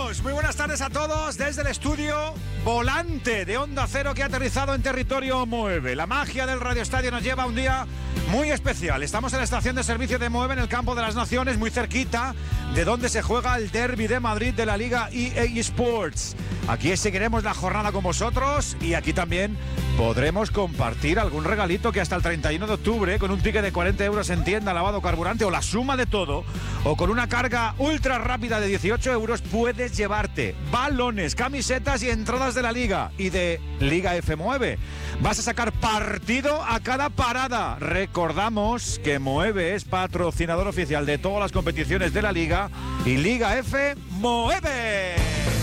Arrancamos. Muy buenas tardes a todos desde el estudio volante de Onda Cero que ha aterrizado en territorio Moeve. La magia del Radio Estadio nos lleva a un día muy especial. Estamos en la estación de servicio de Moeve, en el Campo de las Naciones, muy cerquita de donde se juega el Derby de Madrid de la Liga EA Sports. Aquí seguiremos la jornada con vosotros y aquí también podremos compartir algún regalito que hasta el 31 de octubre, con un ticket de 40 euros en tienda, lavado, carburante o la suma de todo, o con una carga ultra rápida de 18 euros, puedes llevarte balones, camisetas y entradas de la Liga y de Liga F9. Vas a sacar partido a cada parada. Recordamos que Moeve es patrocinador oficial de todas las competiciones de la Liga y Liga F Moeve.